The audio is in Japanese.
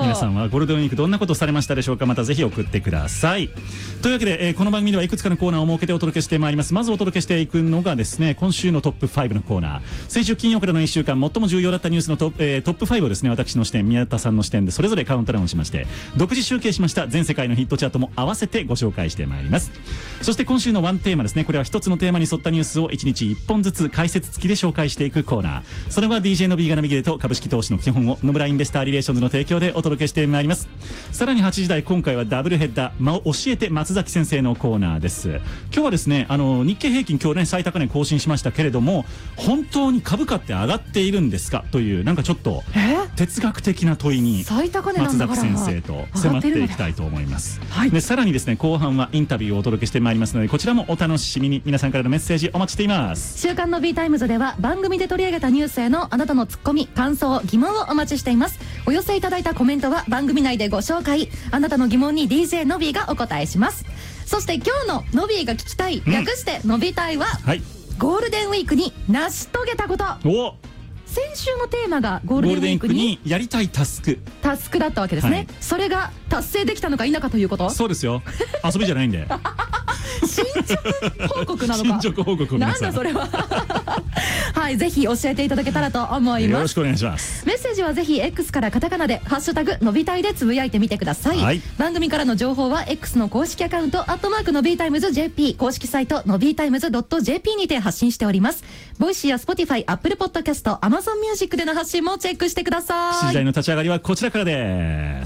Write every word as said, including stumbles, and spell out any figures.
皆さんはゴールデンウィークどんなことをされましたでしょうか。またぜひ送ってください。というわけで、えー、この番組ではいくつかのコーナーを設けてお届けしてまいります。まずお届けしていくのがですね、今週のトップファイブのコーナー。先週金曜からのいっしゅうかん最も重要だったニュースのトップ、えー、トップファイブをですね、私の視点、宮田さんの視点でそれぞれカウントダウンしまして、独自集計しました全世界のヒットチャートも合わせてご紹介してまいります。そして今週のワンテーマですね、これは一つのテーマに沿ったニュースをいちにちいっぽんずつ解説付きで紹介していくコーナー。それは ディージェー の B がナビゲート株式投資の基本を野村インベスターリレーションズの提供でお届けしてまいります。さらにはちじ台、今回はダブルヘッダー、ま、教えて松崎先生のコーナーです。今日はですね、あの日経平均今日ね最高値更新しましたけれども、本当に株価って上がっているんですかという、なんかちょっと哲学的な問いに松崎先生と迫っていきたいと思います。はい、でさらにですね、後半はインタビューをお届けしてまいりますので、こちらもお楽しみに。皆さんからのメッセージお待ちしています。 週刊の B タイムズでは番組で取り上げたニュースへのあなたのツッコミ、感想、疑問をお待ちしています。お寄せいただいたコメントは番組内でご紹介。あなたの疑問に ディージェー のびがお答えします。そして今日ののびが聞きたい、略してのびたいは、はい、ゴールデンウィークに成し遂げたこと。お先週のテーマがゴールデンウィークにやりたいタスクタスクだったわけですね、はい、それが達成できたのか否かということ。 そうですよ、遊びじゃないんで進捗報告なのか。 進捗報告を皆さん、 なんだそれははい、ぜひ教えていただけたらと思います。 よろしくお願いします。 メッセージはぜひ X からカタカナでハッシュタグのびたいでつぶやいてみてください、はい、番組からの情報は X の公式アカウントアットマークの B タイムズ ジェーピー 公式サイトの ビータイムズ ドット ジェーピー にて発信しております。ボイシーや Spotify、Apple Podcast、Amazon Music での発信もチェックしてください。 しちじ台の立ち上がりはこちらからです。